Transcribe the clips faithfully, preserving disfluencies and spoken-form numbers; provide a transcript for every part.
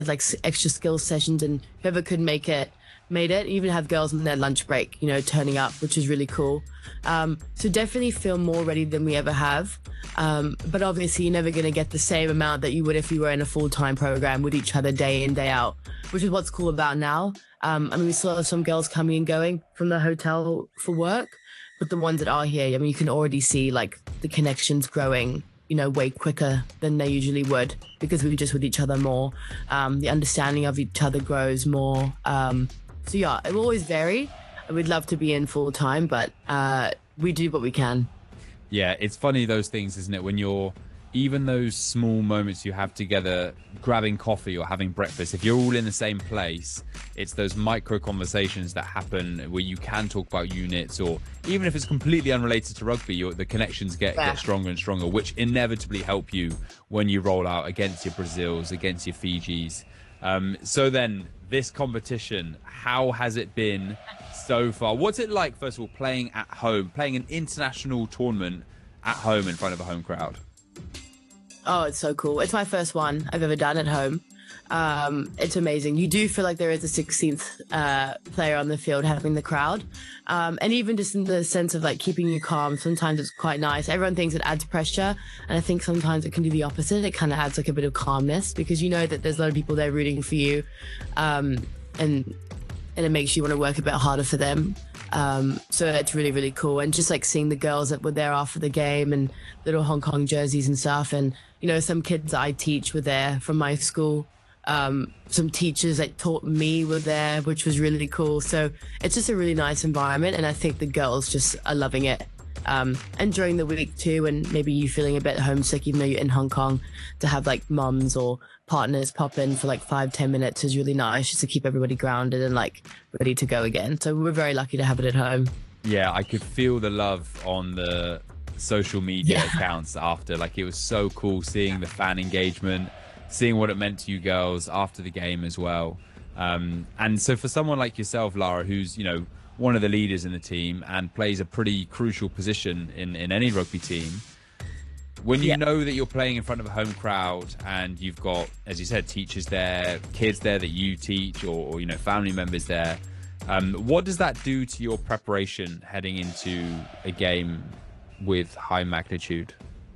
like s- extra skills sessions, and whoever could make it made it. Even have girls on their lunch break, you know, turning up, which is really cool. Um, so definitely feel more ready than we ever have. Um, but obviously, you're never going to get the same amount that you would if you were in a full time program with each other day in, day out, which is what's cool about now. Um, I mean, we still have some girls coming and going from the hotel for work, but the ones that are here, I mean, you can already see like the connections growing, you know, way quicker than they usually would because we're just with each other more. Um, the understanding of each other grows more. Um, so yeah, it will always vary. We'd love to be in full time, but uh, we do what we can. Yeah, it's funny those things, isn't it? When you're, even those small moments you have together, grabbing coffee or having breakfast, if you're all in the same place, it's those micro conversations that happen where you can talk about units, or even if it's completely unrelated to rugby, you're, the connections get, Yeah. get stronger and stronger, which inevitably help you when you roll out against your Brazils, against your Fijis. Um, so then, this competition, how has it been so far? What's it like, first of all, playing at home, playing an international tournament at home in front of a home crowd? Oh, it's so cool. It's my first one I've ever done at home. Um, it's amazing. You do feel like there is a sixteenth uh, player on the field having the crowd. Um, and even just in the sense of like keeping you calm, sometimes it's quite nice. Everyone thinks it adds pressure. And I think sometimes it can do the opposite. It kind of adds like a bit of calmness because you know that there's a lot of people there rooting for you. Um, and, and it makes you want to work a bit harder for them. Um, so it's really, really cool. And just like seeing the girls that were there after the game and little Hong Kong jerseys and stuff. And, you know, some kids that I teach were there from my school. Um, some teachers that taught me were there, which was really cool. So it's just a really nice environment. And I think the girls just are loving it. Um, and during the week too, and maybe you feeling a bit homesick, even though you're in Hong Kong, to have like mums or partners pop in for like five, ten minutes is really nice just to keep everybody grounded and like ready to go again. So we're very lucky to have it at home. Yeah, I could feel the love on the social media Yeah. accounts after. Like, it was so cool seeing the fan engagement, seeing what it meant to you girls after the game as well. Um, and so for someone like yourself, Lara, who's, you know, one of the leaders in the team and plays a pretty crucial position in, in any rugby team, when you Yeah. know that you're playing in front of a home crowd and you've got, as you said, teachers there, kids there that you teach, or, or you know, family members there, um, what does that do to your preparation heading into a game with high magnitude?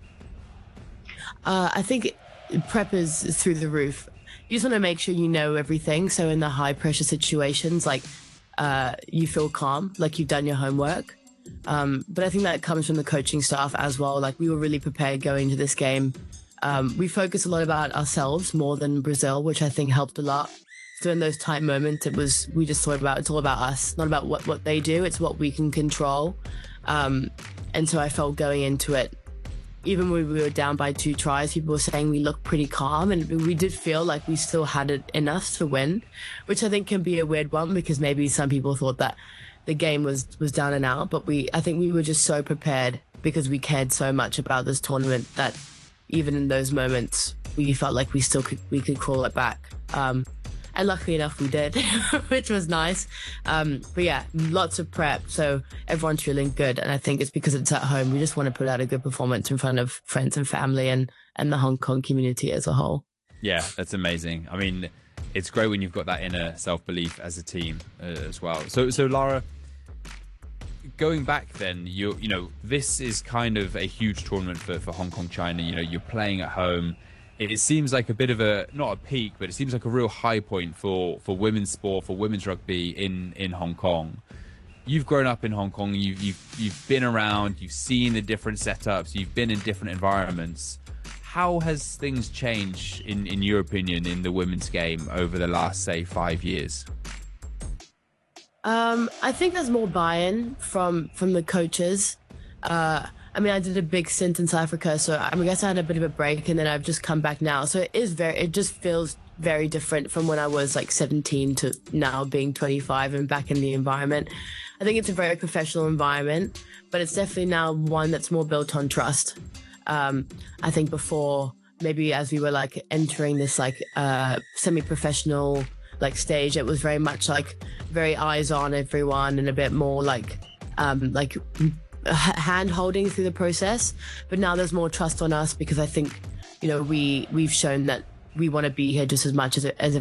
Uh, I think prep is through the roof. You just want to make sure you know everything. So in the high pressure situations, like uh, you feel calm, like you've done your homework. Um, but I think that comes from the coaching staff as well. Like we were really prepared going into this game. Um, we focused a lot about ourselves more than Brazil, which I think helped a lot. So in those tight moments, it was we just thought about it's all about us, not about what what they do. It's what we can control. Um, and so I felt going into it, even when we were down by two tries, people were saying we looked pretty calm, and we did feel like we still had it in us to win, which I think can be a weird one because maybe some people thought that the game was was down and out, but we I think we were just so prepared because we cared so much about this tournament that even in those moments we felt like we still could we could crawl it back. Um, and luckily enough we did, which was nice. Um, but yeah, lots of prep, so everyone's feeling good, and I think it's because it's at home. We just want to put out a good performance in front of friends and family and and the Hong Kong community as a whole. Yeah, that's amazing. I mean, it's great when you've got that inner self-belief as a team uh, as well. So, so Lara, going back then, you you know, this is kind of a huge tournament for, for Hong Kong, China. You know, you're playing at home. It, it seems like a bit of a, not a peak, but it seems like a real high point for, for women's sport, for women's rugby in, in Hong Kong. You've grown up in Hong Kong. You've, you've, you've been around. You've seen the different setups. You've been in different environments. How has things changed, in, in your opinion, in the women's game over the last, say, five years? Um, I think there's more buy-in from from the coaches. Uh, I mean, I did a big stint in South Africa, so I, mean, I guess I had a bit of a break, and then I've just come back now. So it is very, it just feels very different from when I was like seventeen to now being twenty-five and back in the environment. I think it's a very professional environment, but it's definitely now one that's more built on trust. Um, I think before, maybe as we were like entering this like uh, semi-professional like stage, it was very much like very eyes on everyone and a bit more like um, like hand holding through the process. But now there's more trust on us because I think, you know, we we've shown that we want to be here just as much as as